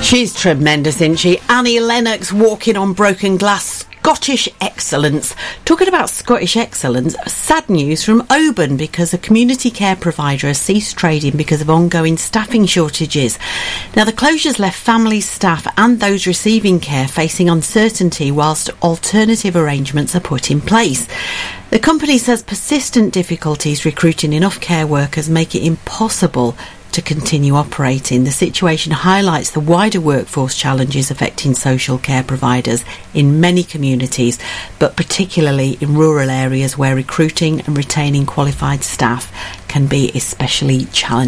She's tremendous, isn't she? Annie Lennox, Walking on Broken Glass. Scottish excellence. Talking about Scottish excellence, sad news from Oban because a community care provider has ceased trading because of ongoing staffing shortages. Now, the closures left families, staff and those receiving care facing uncertainty whilst alternative arrangements are put in place. The company says persistent difficulties recruiting enough care workers make it impossible to continue operating. The situation highlights the wider workforce challenges affecting social care providers in many communities, but particularly in rural areas where recruiting and retaining qualified staff can be especially challenging.